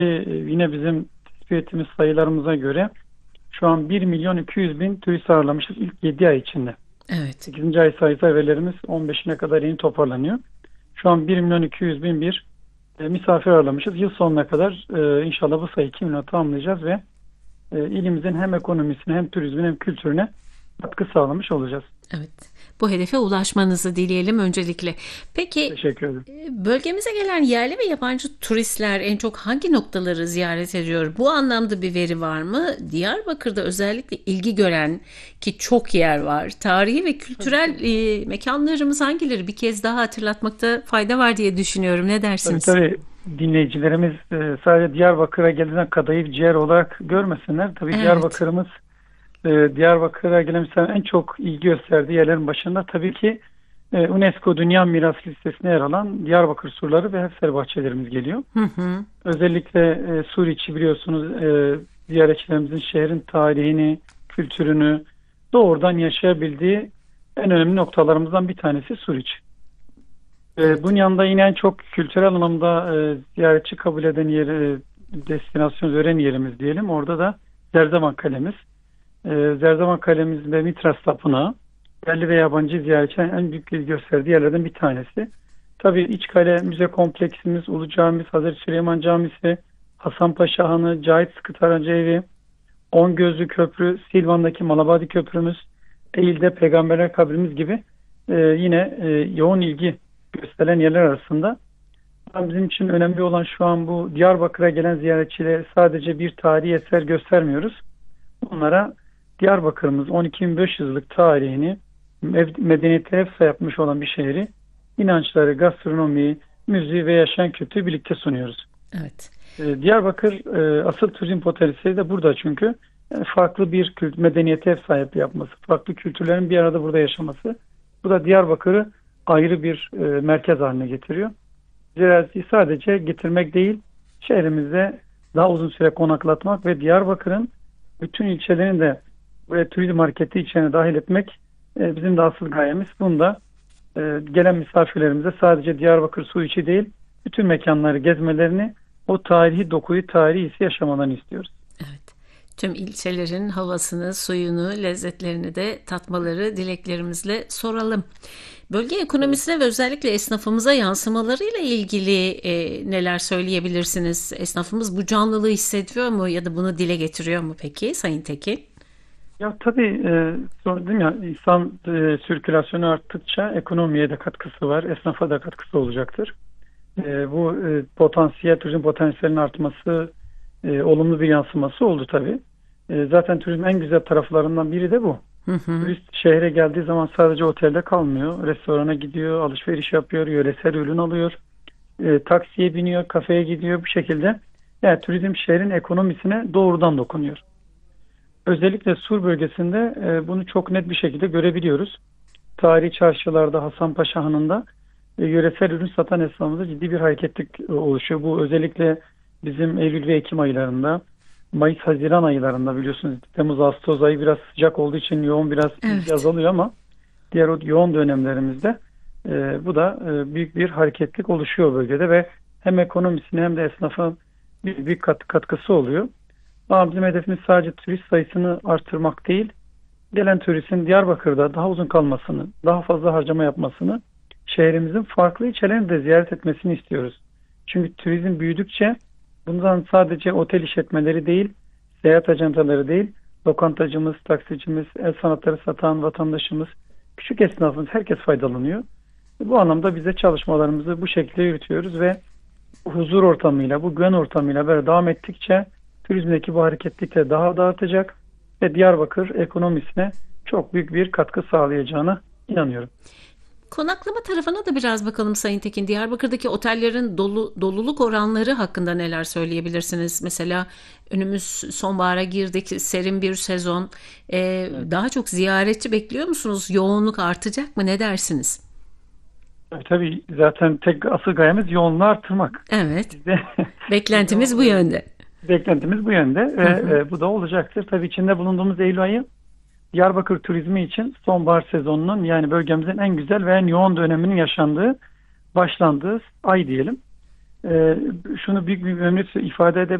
Yine bizim tespit ettiğimiz sayılarımıza göre şu an 1.200.000 turist ağırlamışız ilk 7 ay içinde. Evet. 8. ay sayısı verilerimiz 15'ine kadar yeni toparlanıyor. Şu an 1.200.000 bir misafir ağırlamışız. Yıl sonuna kadar inşallah bu sayı 2 milyonu tamamlayacağız ve ilimizin hem ekonomisine hem turizmine hem kültürüne katkı sağlamış olacağız. Evet. Bu hedefe ulaşmanızı dileyelim öncelikle. Peki Teşekkür ederim. bölgemize gelen yerli ve yabancı turistler en çok hangi noktaları ziyaret ediyor? Bu anlamda bir veri var mı? Diyarbakır'da özellikle ilgi gören ki çok yer var. Tarihi ve kültürel mekanlarımız hangileri? Bir kez daha hatırlatmakta fayda var diye düşünüyorum. Ne Tabii dersiniz? tabii dinleyicilerimiz sadece Diyarbakır'a gelen kadayıf ciğer olarak görmesinler. Tabii Evet. Diyarbakır'a gelen mesela en çok ilgi gösterdiği yerlerin başında tabii ki UNESCO Dünya Mirası listesine yer alan Diyarbakır surları ve Hefsel bahçelerimiz geliyor. Hı hı. Özellikle Suriçi biliyorsunuz ziyaretçilerimizin şehrin tarihini, kültürünü doğrudan yaşayabildiği en önemli noktalarımızdan bir tanesi Suriçi. Evet. Bunun yanında yine en çok kültürel anlamda ziyaretçi kabul eden yer, destinasyon öğren yerimiz diyelim. Orada da Zerzevan Kalemiz. Zerzevan Kalemiz ve Mitras Tapınağı yerli ve yabancı ziyaretçilerin en büyük ilgi gösterdiği yerlerden bir tanesi. Tabii İçkale Müze Kompleksimiz, Ulu Camimiz, Hazreti Süleyman Camisi, Hasanpaşa Hanı, Cahit Sıkı Tarancı Evi, On Gözlü Köprü, Silvan'daki Malabadi Köprümüz, Eğil'de Peygamberler Kabrimiz gibi yine yoğun ilgi gösteren yerler arasında. Ama bizim için önemli olan şu an bu Diyarbakır'a gelen ziyaretçilere sadece bir tarihi eser göstermiyoruz. Bunlara Diyarbakır'ımız 12.500 yıllık tarihini medeniyete ev sahibi yapmış olan bir şehri inançları, gastronomiyi, müziği ve yaşayan kültürü birlikte sunuyoruz. Evet. Diyarbakır asıl turizm potansiyeli de burada çünkü farklı bir medeniyete ev sahipliği yapması, farklı kültürlerin bir arada burada yaşaması. Bu da Diyarbakır'ı ayrı bir merkez haline getiriyor. Ziyareti sadece getirmek değil, şehrimizde daha uzun süre konaklatmak ve Diyarbakır'ın bütün ilçelerini de buraya turizm hareketi içine dahil etmek bizim de asıl gayemiz. Bunda gelen misafirlerimize sadece Diyarbakır su içi değil, bütün mekanları gezmelerini, o tarihi dokuyu, tarihi hissi yaşamalarını istiyoruz. Evet. Tüm ilçelerin havasını, suyunu, lezzetlerini de tatmaları dileklerimizle soralım. Bölge Evet. ekonomisine ve özellikle esnafımıza yansımalarıyla ilgili neler söyleyebilirsiniz? Esnafımız bu canlılığı hissediyor mu ya da bunu dile getiriyor mu peki Sayın Tekin? Ya tabii dedim ya insan sirkülasyonu arttıkça ekonomiye de katkısı var, esnafa da katkısı olacaktır. Bu turizm potansiyelinin artması olumlu bir yansıması oldu tabii. Zaten turizmin en güzel taraflarından biri de bu. Hı hı. Turist şehre geldiği zaman sadece otelde kalmıyor. Restorana gidiyor, alışveriş yapıyor, yöresel ürün alıyor. Taksiye biniyor, kafeye gidiyor bu şekilde. Yani turizm şehrin ekonomisine doğrudan dokunuyor. Özellikle Sur bölgesinde bunu çok net bir şekilde görebiliyoruz. Tarihi çarşılarda, Hasanpaşa Hanı'nda yöresel ürün satan esnafımızda ciddi bir hareketlilik oluşuyor. Bu özellikle bizim Eylül ve Ekim aylarında, Mayıs-Haziran aylarında biliyorsunuz Temmuz-Ağustos ayı biraz sıcak olduğu için yoğun biraz ilgi Evet. azalıyor ama diğer o yoğun dönemlerimizde bu da büyük bir hareketlilik oluşuyor bölgede ve hem ekonomisine hem de esnafa bir katkısı oluyor. Ama bizim hedefimiz sadece turist sayısını artırmak değil, gelen turistin Diyarbakır'da daha uzun kalmasını, daha fazla harcama yapmasını, şehrimizin farklı ilçelerini de ziyaret etmesini istiyoruz. Çünkü turizm büyüdükçe bundan sadece otel işletmeleri değil, seyahat ajantaları değil, lokantacımız, taksicimiz, el sanatları satan vatandaşımız, küçük esnafımız herkes faydalanıyor. Bu anlamda biz de çalışmalarımızı bu şekilde yürütüyoruz ve bu huzur ortamıyla, bu güven ortamıyla böyle devam ettikçe turizmdeki bu hareketlilik de daha da artacak ve Diyarbakır ekonomisine çok büyük bir katkı sağlayacağına inanıyorum. Konaklama tarafına da biraz bakalım Sayın Tekin. Diyarbakır'daki otellerin doluluk oranları hakkında neler söyleyebilirsiniz? Mesela önümüz sonbahara girdik, serin bir sezon. Evet. Daha çok ziyaretçi bekliyor musunuz? Yoğunluk artacak mı? Ne dersiniz? Tabii zaten tek asıl gayemiz yoğunluğu artırmak. Evet, Biz de, biz de beklentimiz bu yönde. beklentimiz bu yönde Hı ve hı. bu da olacaktır. Tabii içinde bulunduğumuz Eylül ayı Diyarbakır turizmi için sonbahar sezonunun yani bölgemizin en güzel ve en yoğun döneminin yaşandığı, başlandığı ay diyelim. şunu büyük bir memnuniyetle ifade